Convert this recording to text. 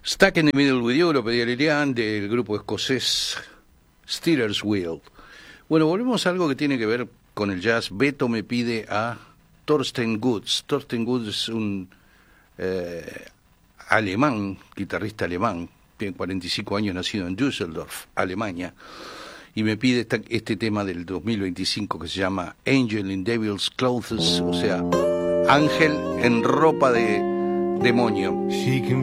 Stuck in the Middle with You, lo pedía Lilian, del grupo escocés Steelers Wheel. Bueno, volvemos a algo que tiene que ver con el jazz. Beto me pide a Thorsten Goods. Thorsten Goods es un alemán, guitarrista alemán, tiene 45 años, nacido en Düsseldorf, Alemania, y me pide este tema del 2025 que se llama Angel in Devil's Clothes, o sea, ángel en ropa de demonio.